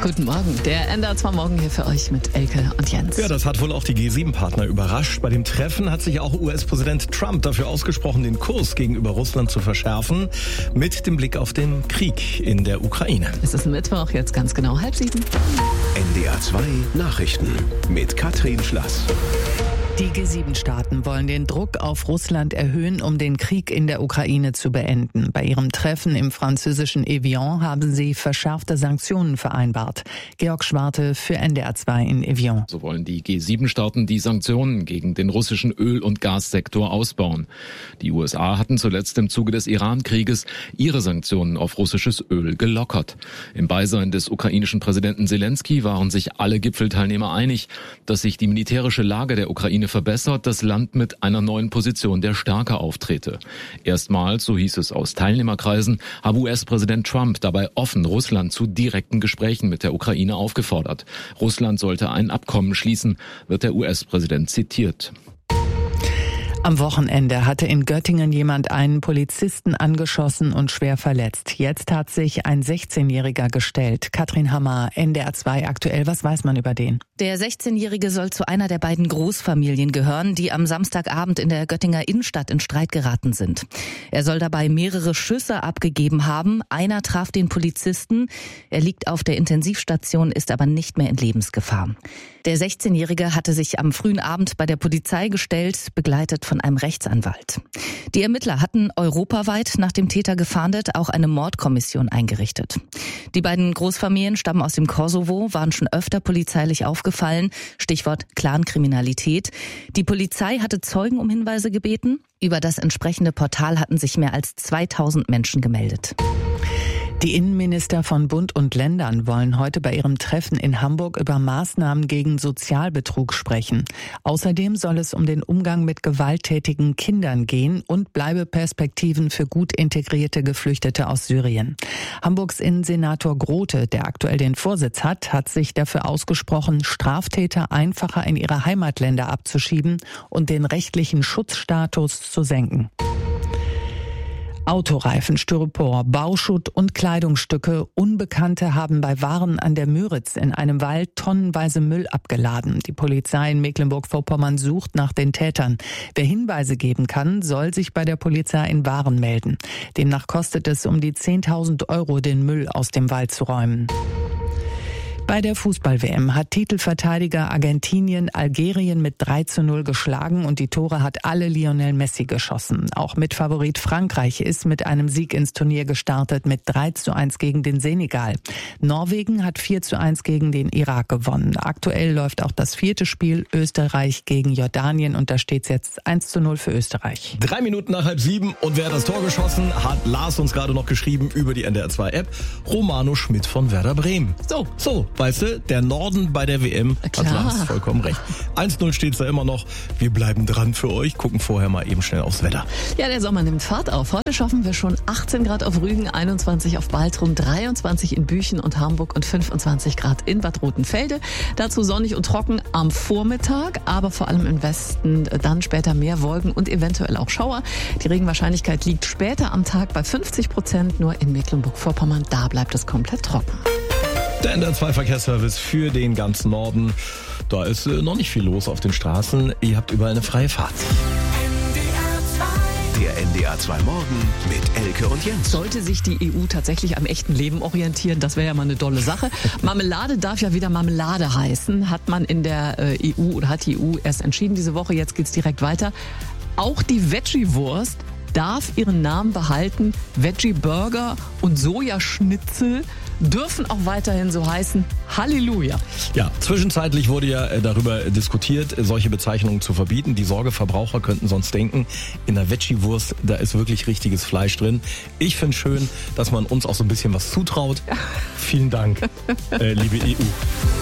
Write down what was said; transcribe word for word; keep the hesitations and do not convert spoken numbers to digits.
Guten Morgen, der N D R zwei Morgen hier für euch mit Elke und Jens. Ja, das hat wohl auch die G sieben Partner überrascht. Bei dem Treffen hat sich auch U S-Präsident Trump dafür ausgesprochen, den Kurs gegenüber Russland zu verschärfen, mit dem Blick auf den Krieg in der Ukraine. Es ist Mittwoch, jetzt ganz genau halb sieben. N D R zwei Nachrichten mit Katrin Schlass. Die G sieben Staaten wollen den Druck auf Russland erhöhen, um den Krieg in der Ukraine zu beenden. Bei ihrem Treffen im französischen Evian haben sie verschärfte Sanktionen vereinbart. Georg Schwarte für N D R zwei in Evian. So wollen die G sieben Staaten die Sanktionen gegen den russischen Öl- und Gassektor ausbauen. Die U S A hatten zuletzt im Zuge des Iran-Krieges ihre Sanktionen auf russisches Öl gelockert. Im Beisein des ukrainischen Präsidenten Zelensky waren sich alle Gipfelteilnehmer einig, dass sich die militärische Lage der Ukraine verbessert, das Land mit einer neuen Position der Stärke auftrete. Erstmals, so hieß es aus Teilnehmerkreisen, habe U S-Präsident Trump dabei offen Russland zu direkten Gesprächen mit der Ukraine aufgefordert. Russland sollte ein Abkommen schließen, wird der U S-Präsident zitiert. Am Wochenende hatte in Göttingen jemand einen Polizisten angeschossen und schwer verletzt. Jetzt hat sich ein sechzehnjähriger gestellt. Katrin Hammer, N D R zwei aktuell. Was weiß man über den? Der sechzehnjährige soll zu einer der beiden Großfamilien gehören, die am Samstagabend in der Göttinger Innenstadt in Streit geraten sind. Er soll dabei mehrere Schüsse abgegeben haben. Einer traf den Polizisten. Er liegt auf der Intensivstation, ist aber nicht mehr in Lebensgefahr. Der sechzehnjährige hatte sich am frühen Abend bei der Polizei gestellt, begleitet von einem Rechtsanwalt. Die Ermittler hatten europaweit nach dem Täter gefahndet, auch eine Mordkommission eingerichtet. Die beiden Großfamilien stammen aus dem Kosovo, waren schon öfter polizeilich aufgefallen, Stichwort Clankriminalität. Die Polizei hatte Zeugen um Hinweise gebeten. Über das entsprechende Portal hatten sich mehr als zweitausend Menschen gemeldet. Die Innenminister von Bund und Ländern wollen heute bei ihrem Treffen in Hamburg über Maßnahmen gegen Sozialbetrug sprechen. Außerdem soll es um den Umgang mit gewalttätigen Kindern gehen und Bleibeperspektiven für gut integrierte Geflüchtete aus Syrien. Hamburgs Innensenator Grote, der aktuell den Vorsitz hat, hat sich dafür ausgesprochen, Straftäter einfacher in ihre Heimatländer abzuschieben und den rechtlichen Schutzstatus zu senken. Autoreifen, Styropor, Bauschutt und Kleidungsstücke. Unbekannte haben bei Waren an der Müritz in einem Wald tonnenweise Müll abgeladen. Die Polizei in Mecklenburg-Vorpommern sucht nach den Tätern. Wer Hinweise geben kann, soll sich bei der Polizei in Waren melden. Demnach kostet es um die zehntausend Euro, den Müll aus dem Wald zu räumen. Bei der Fußball-W M hat Titelverteidiger Argentinien Algerien mit drei zu null geschlagen und die Tore hat alle Lionel Messi geschossen. Auch Mitfavorit Frankreich ist mit einem Sieg ins Turnier gestartet mit drei zu eins gegen den Senegal. Norwegen hat vier zu eins gegen den Irak gewonnen. Aktuell läuft auch das vierte Spiel Österreich gegen Jordanien und da steht es jetzt eins zu null für Österreich. Drei Minuten nach halb sieben und wer hat das Tor geschossen, hat Lars uns gerade noch geschrieben über die N D R zwei App. Romano Schmidt von Werder Bremen. So, so. Weißt du, der Norden bei der W M hat Lars vollkommen recht. eins null steht es da immer noch. Wir bleiben dran für euch, gucken vorher mal eben schnell aufs Wetter. Ja, der Sommer nimmt Fahrt auf. Heute schaffen wir schon achtzehn Grad auf Rügen, einundzwanzig auf Baltrum, dreiundzwanzig in Büchen und Hamburg und fünfundzwanzig Grad in Bad Rotenfelde. Dazu sonnig und trocken am Vormittag, aber vor allem im Westen dann später mehr Wolken und eventuell auch Schauer. Die Regenwahrscheinlichkeit liegt später am Tag bei fünfzig Prozent, nur in Mecklenburg-Vorpommern, da bleibt es komplett trocken. Der N D R zwei Verkehrsservice für den ganzen Norden. Da ist äh, noch nicht viel los auf den Straßen. Ihr habt überall eine freie Fahrt. Der N D R zwei Morgen mit Elke und Jens. Sollte sich die E U tatsächlich am echten Leben orientieren, das wäre ja mal eine dolle Sache. Marmelade darf ja wieder Marmelade heißen, hat man in der äh, E U oder hat die E U erst entschieden diese Woche. Jetzt geht's direkt weiter. Auch die Veggie-Wurst darf ihren Namen behalten. Veggie-Burger und Sojaschnitzel dürfen auch weiterhin so heißen. Halleluja. Ja, zwischenzeitlich wurde ja darüber diskutiert, solche Bezeichnungen zu verbieten. Die Sorgeverbraucher könnten sonst denken, in der Veggie-Wurst, da ist wirklich richtiges Fleisch drin. Ich finde schön, dass man uns auch so ein bisschen was zutraut. Vielen Dank, äh, liebe E U.